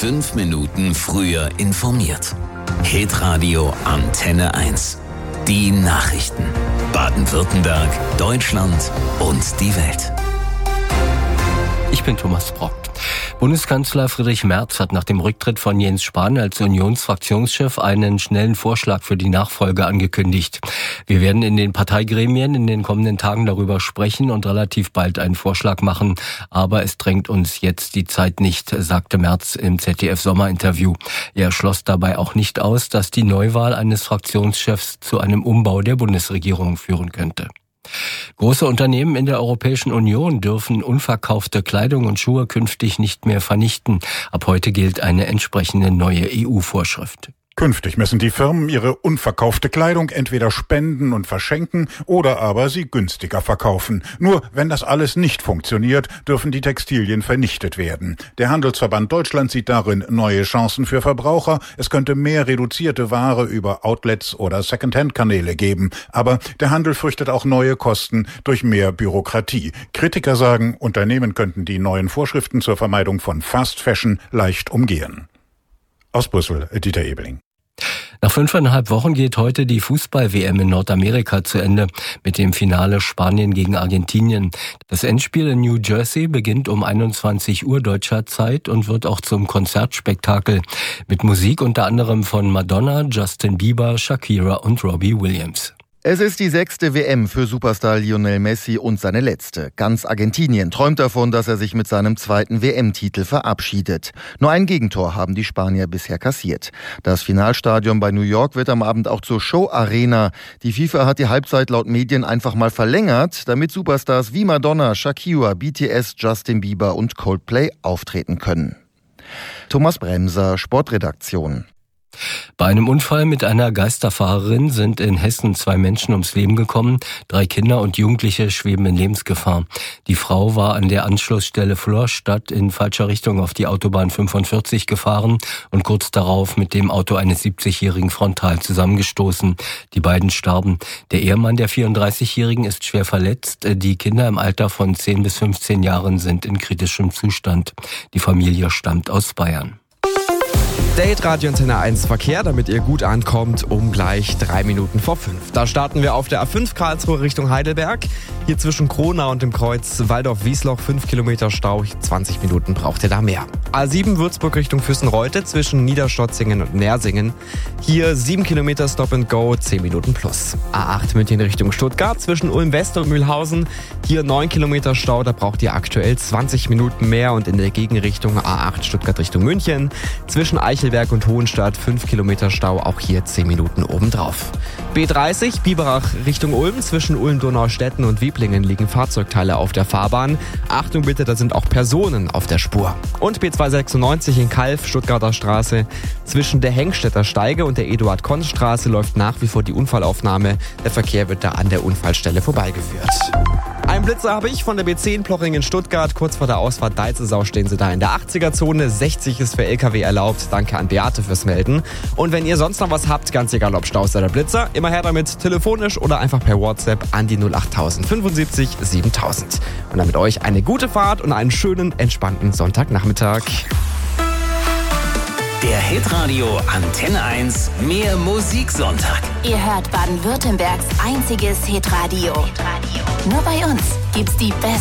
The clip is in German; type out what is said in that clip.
5 Minuten früher informiert. Hitradio Antenne 1. Die Nachrichten. Baden-Württemberg, Deutschland und die Welt. Ich bin Thomas Brock. Bundeskanzler Friedrich Merz hat nach dem Rücktritt von Jens Spahn als Unionsfraktionschef einen schnellen Vorschlag für die Nachfolge angekündigt. Wir werden in den Parteigremien in den kommenden Tagen darüber sprechen und relativ bald einen Vorschlag machen. Aber es drängt uns jetzt die Zeit nicht, sagte Merz im ZDF-Sommerinterview. Er schloss dabei auch nicht aus, dass die Neuwahl eines Fraktionschefs zu einem Umbau der Bundesregierung führen könnte. Große Unternehmen in der Europäischen Union dürfen unverkaufte Kleidung und Schuhe künftig nicht mehr vernichten. Ab heute gilt eine entsprechende neue EU-Vorschrift. Künftig müssen die Firmen ihre unverkaufte Kleidung entweder spenden und verschenken oder aber sie günstiger verkaufen. Nur wenn das alles nicht funktioniert, dürfen die Textilien vernichtet werden. Der Handelsverband Deutschland sieht darin neue Chancen für Verbraucher. Es könnte mehr reduzierte Ware über Outlets oder Secondhand-Kanäle geben. Aber der Handel fürchtet auch neue Kosten durch mehr Bürokratie. Kritiker sagen, Unternehmen könnten die neuen Vorschriften zur Vermeidung von Fast Fashion leicht umgehen. Aus Brüssel, Dieter Ebeling. Nach 5,5 Wochen geht heute die Fußball-WM in Nordamerika zu Ende mit dem Finale Spanien gegen Argentinien. Das Endspiel in New Jersey beginnt um 21 Uhr deutscher Zeit und wird auch zum Konzertspektakel mit Musik unter anderem von Madonna, Justin Bieber, Shakira und Robbie Williams. Es ist die 6. WM für Superstar Lionel Messi und seine letzte. Ganz Argentinien träumt davon, dass er sich mit seinem 2. WM-Titel verabschiedet. Nur ein Gegentor haben die Spanier bisher kassiert. Das Finalstadion bei New York wird am Abend auch zur Show-Arena. Die FIFA hat die Halbzeit laut Medien einfach mal verlängert, damit Superstars wie Madonna, Shakira, BTS, Justin Bieber und Coldplay auftreten können. Thomas Bremser, Sportredaktion. Bei einem Unfall mit einer Geisterfahrerin sind in Hessen 2 Menschen ums Leben gekommen. 3 Kinder und Jugendliche schweben in Lebensgefahr. Die Frau war an der Anschlussstelle Florstadt in falscher Richtung auf die Autobahn 45 gefahren und kurz darauf mit dem Auto eines 70-Jährigen frontal zusammengestoßen. Die beiden starben. Der Ehemann der 34-Jährigen ist schwer verletzt. Die Kinder im Alter von 10 bis 15 Jahren sind in kritischem Zustand. Die Familie stammt aus Bayern. Der Hitradio Antenne 1 Verkehr, damit ihr gut ankommt, um gleich 3 Minuten vor 5. Da starten wir auf der A5 Karlsruhe Richtung Heidelberg. Hier zwischen Kronau und dem Kreuz Waldorf-Wiesloch 5 Kilometer Stau. 20 Minuten braucht ihr da mehr. A7 Würzburg Richtung Füssenreute zwischen Niederstotzingen und Nersingen. Hier 7 Kilometer Stop and Go, 10 Minuten plus. A8 München Richtung Stuttgart zwischen Ulm-West und Mühlhausen. Hier 9 Kilometer Stau, da braucht ihr aktuell 20 Minuten mehr. Und in der Gegenrichtung A8 Stuttgart Richtung München zwischen Eichelberg und Hohenstadt 5 Kilometer Stau, auch hier 10 Minuten obendrauf. B30 Biberach Richtung Ulm zwischen Ulm-Donaustetten und Wieblingen liegen Fahrzeugteile auf der Fahrbahn. Achtung bitte, da sind auch Personen auf der Spur. Und B296 in Calw, Stuttgarter Straße. Zwischen der Hengstädter Steige und der Eduard-Konz-Straße läuft nach wie vor die Unfallaufnahme. Der Verkehr wird da an der Unfallstelle vorbeigeführt. Ein Blitzer habe ich von der B10 Plochingen Stuttgart. Kurz vor der Ausfahrt Deizelsau stehen sie da in der 80er-Zone. 60 ist für LKW erlaubt. Danke an Beate fürs Melden. Und wenn ihr sonst noch was habt, ganz egal ob Stau oder Blitzer, immer her damit, telefonisch oder einfach per WhatsApp an die 08000 75 7000. Und damit euch eine gute Fahrt und einen schönen, entspannten Sonntagnachmittag. Der Hitradio Antenne 1 Mehr Musiksonntag. Ihr hört Baden-Württembergs einziges Hitradio. Nur bei uns gibt's die besten